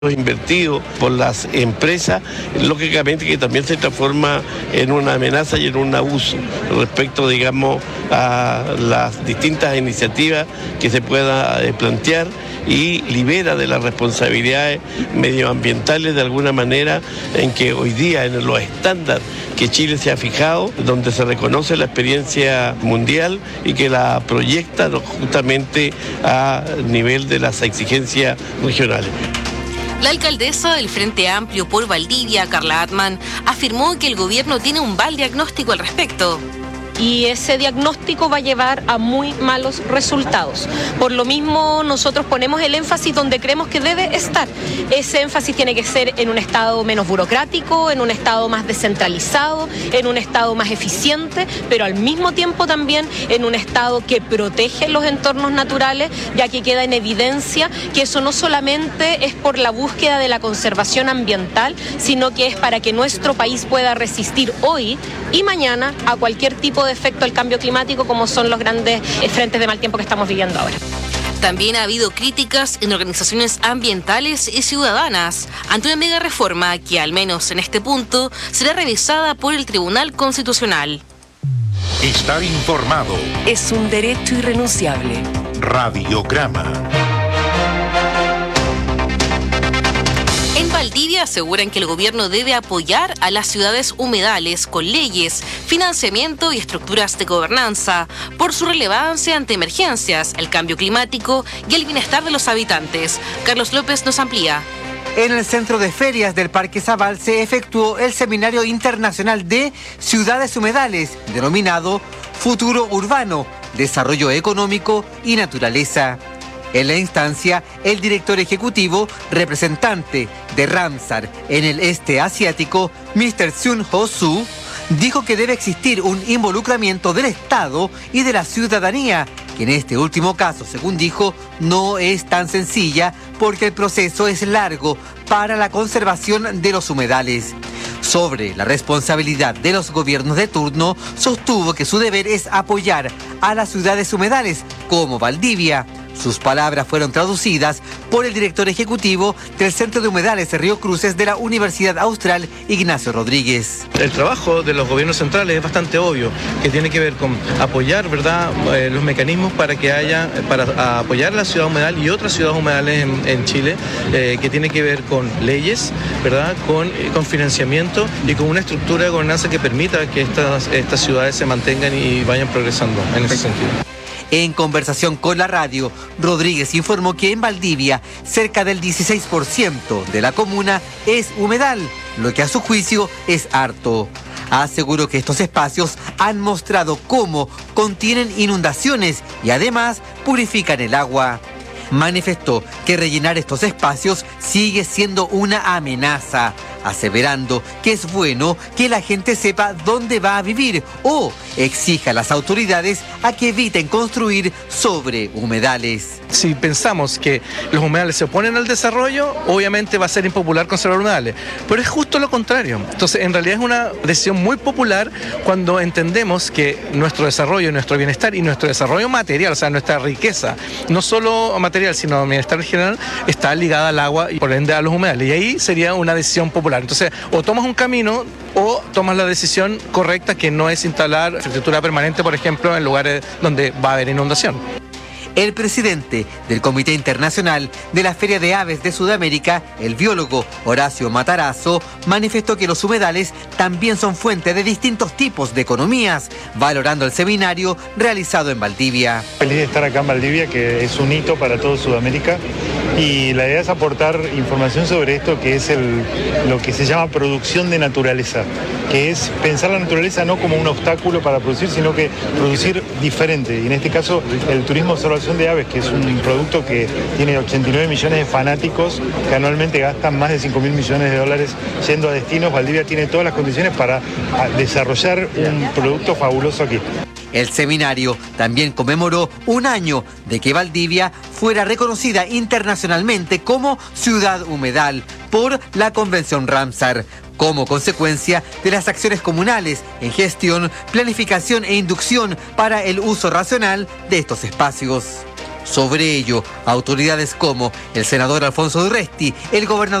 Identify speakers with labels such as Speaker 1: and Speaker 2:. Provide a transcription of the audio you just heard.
Speaker 1: invertido por las empresas, lógicamente que también se transforma en una amenaza y en un abuso respecto, digamos, a las distintas iniciativas que se pueda plantear y libera de las responsabilidades medioambientales de alguna manera en que hoy día en los estándares que Chile se ha fijado, donde se reconoce la experiencia mundial y que la proyecta justamente a nivel de las exigencias regionales.
Speaker 2: La alcaldesa del Frente Amplio por Valdivia, Carla Atman, afirmó que el gobierno tiene un mal diagnóstico al respecto.
Speaker 3: Y ese diagnóstico va a llevar a muy malos resultados. Por lo mismo, nosotros ponemos el énfasis donde creemos que debe estar. Ese énfasis tiene que ser en un estado menos burocrático, en un estado más descentralizado, en un estado más eficiente, pero al mismo tiempo también en un estado que protege los entornos naturales, ya que queda en evidencia que eso no solamente es por la búsqueda de la conservación ambiental, sino que es para que nuestro país pueda resistir hoy y mañana a cualquier tipo de efecto del cambio climático, como son los grandes frentes de mal tiempo que estamos viviendo ahora.
Speaker 2: También ha habido críticas en organizaciones ambientales y ciudadanas ante una mega reforma que, al menos en este punto, será revisada por el Tribunal Constitucional.
Speaker 4: Estar informado
Speaker 5: es un derecho irrenunciable.
Speaker 4: Radiograma.
Speaker 2: En Valdivia aseguran que el gobierno debe apoyar a las ciudades humedales con leyes, financiamiento y estructuras de gobernanza por su relevancia ante emergencias, el cambio climático y el bienestar de los habitantes. Carlos López nos amplía.
Speaker 6: En el centro de ferias del Parque Zabal se efectuó el Seminario Internacional de Ciudades Humedales, denominado Futuro Urbano, Desarrollo Económico y Naturaleza. En la instancia, el director ejecutivo, representante de Ramsar en el este asiático, Mr. Sun Ho Soo, dijo que debe existir un involucramiento del Estado y de la ciudadanía, que en este último caso, según dijo, no es tan sencilla porque el proceso es largo para la conservación de los humedales. Sobre la responsabilidad de los gobiernos de turno, sostuvo que su deber es apoyar a las ciudades humedales como Valdivia. Sus palabras fueron traducidas por el director ejecutivo del Centro de Humedales de Río Cruces de la Universidad Austral, Ignacio Rodríguez.
Speaker 7: El trabajo de los gobiernos centrales es bastante obvio, que tiene que ver con apoyar, ¿verdad?, los mecanismos para apoyar la ciudad humedal y otras ciudades humedales en Chile, que tiene que ver con leyes, ¿verdad?, con financiamiento y con una estructura de gobernanza que permita que estas ciudades se mantengan y vayan progresando en ese sentido.
Speaker 6: En conversación con la radio, Rodríguez informó que en Valdivia cerca del 16% de la comuna es humedal, lo que a su juicio es harto. Aseguró que estos espacios han mostrado cómo contienen inundaciones y además purifican el agua. Manifestó que rellenar estos espacios sigue siendo una amenaza, aseverando que es bueno que la gente sepa dónde va a vivir o exija a las autoridades a que eviten construir sobre humedales.
Speaker 7: Si pensamos que los humedales se oponen al desarrollo, obviamente va a ser impopular conservar humedales, pero es justo lo contrario. Entonces, en realidad es una decisión muy popular cuando entendemos que nuestro desarrollo, nuestro bienestar y nuestro desarrollo material, o sea, nuestra riqueza, no solo material, sino bienestar general, está ligada al agua y por ende a los humedales. Y ahí sería una decisión popular. Entonces, o tomas un camino o tomas la decisión correcta, que no es instalar infraestructura permanente, por ejemplo, en lugares donde va a haber inundación.
Speaker 6: El presidente del Comité Internacional de la Feria de Aves de Sudamérica, el biólogo Horacio Matarazzo, manifestó que los humedales también son fuente de distintos tipos de economías, valorando el seminario realizado en Valdivia.
Speaker 8: Feliz de estar acá en Valdivia, que es un hito para todo Sudamérica, y la idea es aportar información sobre esto, que es lo que se llama producción de naturaleza, que es pensar la naturaleza no como un obstáculo para producir, sino que producir diferente. Y en este caso, el turismo observación de aves, que es un producto que tiene 89 millones de fanáticos que anualmente gastan más de 5.000 millones de dólares yendo a destinos. Valdivia tiene todas las condiciones para desarrollar un producto fabuloso aquí.
Speaker 6: El seminario también conmemoró un año de que Valdivia fuera reconocida internacionalmente como ciudad humedal por la Convención Ramsar, como consecuencia de las acciones comunales en gestión, planificación e inducción para el uso racional de estos espacios. sobre ello. Autoridades como el senador Alfonso Durresti, el gobernador